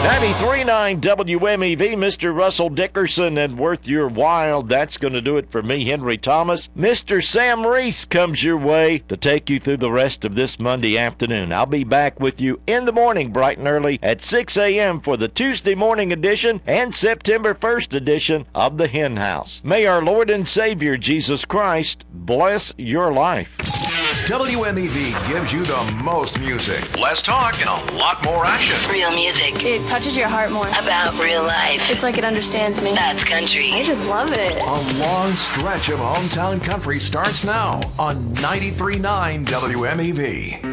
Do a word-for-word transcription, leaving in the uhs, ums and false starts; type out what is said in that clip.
ninety-three point nine W M E V, Mister Russell Dickerson, and Worth Your While. That's going to do it for me, Henry Thomas. Mister Sam Reese comes your way to take you through the rest of this Monday afternoon. I'll be back with you in the morning, bright and early, at six a.m. for the Tuesday morning edition and September first edition of the Hen House. May our Lord and Savior, Jesus Christ, bless your life. W M E V gives you the most music, less talk, and a lot more action. Real music. It touches your heart more. About real life. It's like it understands me. That's country. I just love it. A long stretch of hometown country starts now on ninety-three point nine W M E V.